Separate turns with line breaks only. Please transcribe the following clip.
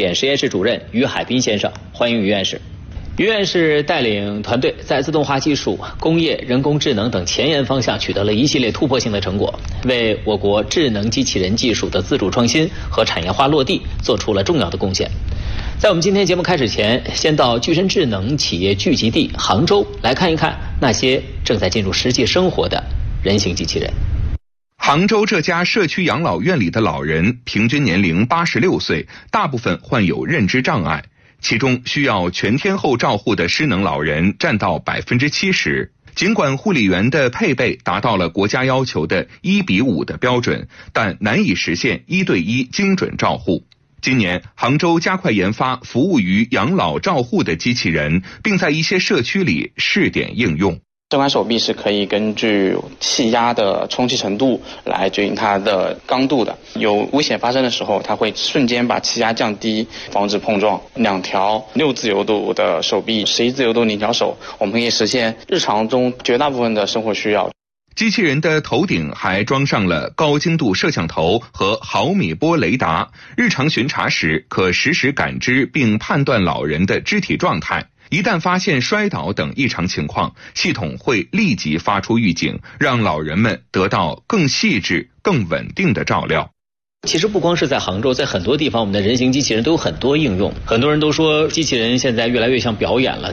检实验室主任于海滨先生，欢迎于院士。于院士带领团队在自动化技术、工业、人工智能等前沿方向取得了一系列突破性的成果，为我国智能机器人技术的自主创新和产业化落地做出了重要的贡献。在我们今天节目开始前，先到具身智能企业聚集地杭州来看一看那些正在进入实际生活的人形机器人。
杭州这家社区养老院里的老人平均年龄86岁，大部分患有认知障碍。其中需要全天候照护的失能老人占到70%。尽管护理员的配备达到了国家要求的1:5的标准，但难以实现1对1精准照护。今年，杭州加快研发服务于养老照护的机器人，并在一些社区里试点应用。
这款手臂是可以根据气压的充气程度来决定它的刚度的。有危险发生的时候，它会瞬间把气压降低，防止碰撞。2条6自由度的手臂，11自由度拧条手，我们可以实现日常中绝大部分的生活需要。
机器人的头顶还装上了高精度摄像头和毫米波雷达，日常巡查时可实时感知并判断老人的肢体状态。一旦发现摔倒等异常情况，系统会立即发出预警，让老人们得到更细致、更稳定的照料。
其实不光是在杭州，在很多地方我们的人形机器人都有很多应用。很多人都说机器人现在越来越像表演了。